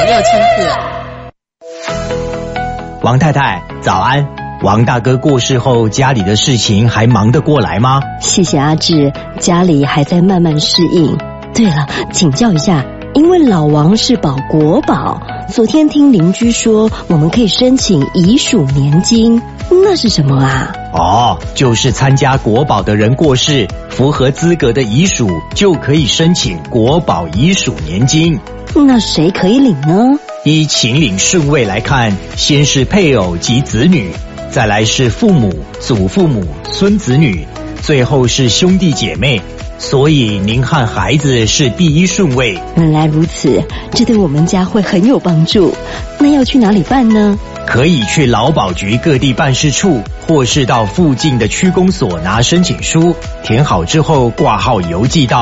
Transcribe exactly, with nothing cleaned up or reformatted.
六千字。 王太太，早安。王大哥过世后，家里的事情还忙得过来吗？ 谢谢阿志，家里还在慢慢适应。对了，请教一下，因为老王是保国保，昨天听邻居说我们可以申请遗属年金，那是什么啊？ 哦，就是参加国保的人过世，符合资格的遗属就可以申请国保遗属年金。 那谁可以领呢？ 依请领顺位来看，先是配偶及子女，再来是父母、祖父母、孙子女，最后是兄弟姐妹。所以您和孩子是第一顺位。 原来如此，这对我们家会很有帮助。那要去哪里办呢？ 可以去劳保局各地办事处，或是到附近的区公所拿申请书，填好之后挂号邮寄到